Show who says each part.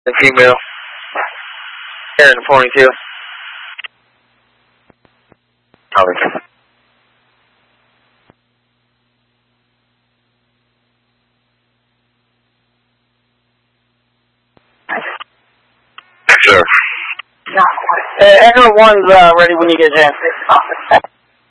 Speaker 1: The female. Here in 42. Copy. Sure.
Speaker 2: Echo 1's ready when you get a chance.